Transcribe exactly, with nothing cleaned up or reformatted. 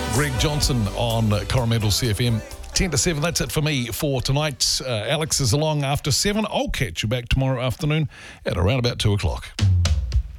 Greg Johnson on Coromandel C F M. ten to seven, that's it for me for tonight. Uh, Alex is along after seven. I'll catch you back tomorrow afternoon at around about two o'clock.